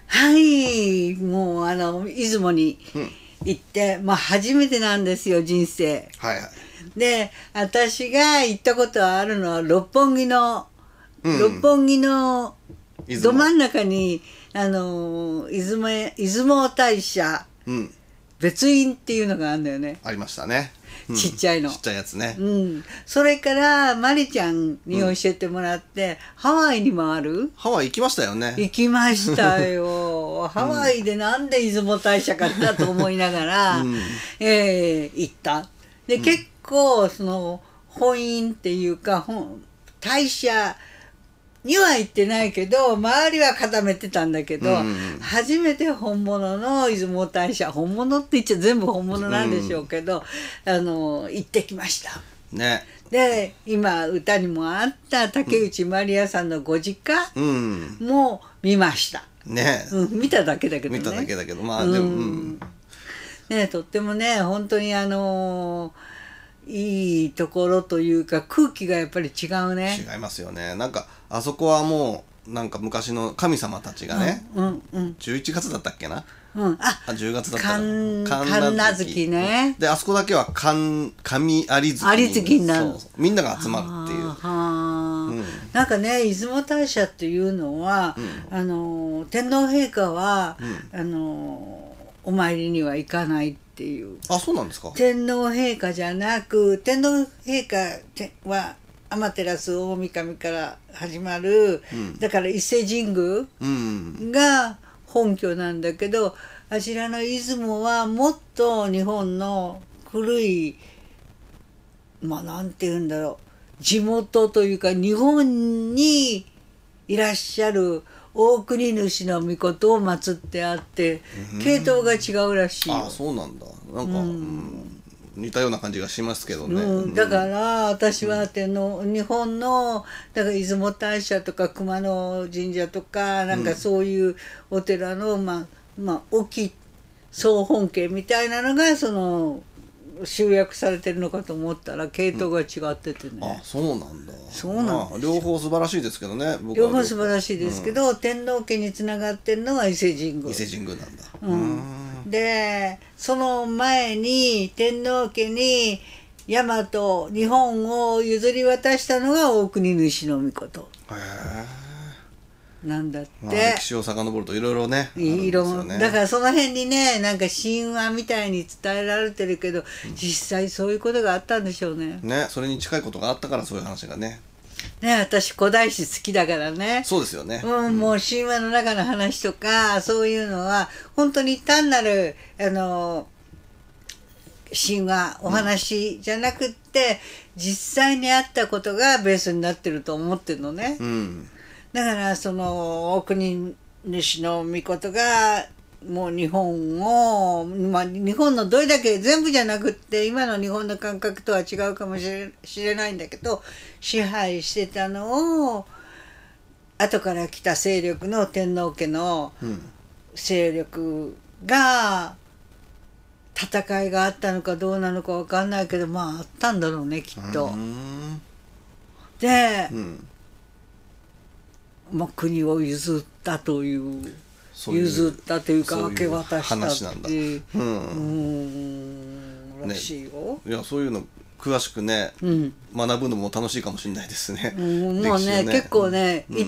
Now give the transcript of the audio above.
はい、もう出雲に行って、まあ初めてなんですよ、人生。 はいはい。 で、私が行ったことあるのは六うん。 本木のど出雲。 真ん中に、出雲大社うん。 別院っていうのがあるんだよね。 ありましたね。うん、 ちっちゃいの。 ちっちゃいやつね。 うん。それから、マリちゃんに教えてもらって、ハワイにもあるハワイ行きましたよね。 行きましたよ。ハワイでなんで出雲大社かだと思いながら、 うん行った。で、結構、本院っていうか、大社には行ってないけど、周りは固めてたんだけど、初めて本物の出雲大社、本物って言っちゃ全部本物なんでしょうけど、行ってきました。 ね。 で、今歌にもあった竹内まりやさんのご実家うん。 も見ました。 ね。 見ただけだけどね。 見ただけだけど、まあでも、 ね、とってもね、本当にいいところというか空気がやっぱり違うね。 違いますよね。なんかあそこはもうなんか昔の神様たちがね、11月だったっけな、10月だったか神無月ね。 であそこだけは神有月になる。 みんなが集まるっていう。 なんかね、出雲大社っていうのは、天皇陛下は、お参りには行かないっていう。 あ、そうなんですか。 天皇陛下じゃなく、天皇陛下は天照大神から始まる、だから伊勢神宮が本拠なんだけど、あちらの出雲はもっと日本の古い、まあなんて言うんだろう、地元というか日本にいらっしゃる大国主の御事を祀ってあって、系統が違うらしいよ。 あ、そうなんだ。なんか、似たような感じがしますけどね。 だから私は日本のだから出雲大社とか熊野神社とかなんかそういうお寺の大きい総本家みたいなのが集約されてるのかと思ったら系統が違っててね。 あ、そうなんだ。 そうなんです。 両方素晴らしいですけどね。 両方素晴らしいですけど、天皇家につながってるのは伊勢神宮。 伊勢神宮なんだ。 でその前に天皇家に大和日本を譲り渡したのが大国主の御事なんだって。 歴史を遡るといろいろね。 だからその辺にね、なんか神話みたいに伝えられてるけど、実際そういうことがあったんでしょうね。 ね、それに近いことがあったからそういう話がね。 ね、私古代史好きだからね。 そうですよね。 もう神話の中の話とかそういうのは本当に単なる神話お話じゃなくって、実際にあったことがベースになってると思ってるのね。だから大国主の御事がもう日本を、日本のどれだけ全部じゃなくって今の日本の感覚とは違うかもしれないんだけど、支配してたのを後から来た勢力の天皇家の勢力が戦いがあったのかどうなのか分かんないけど、あったんだろうねきっと。で、国を譲ったというか明け渡したっていうらしいよ。 いや、そういうの詳しくね、学ぶのも楽しいかもしれないですね。 もうね、結構ね、行っ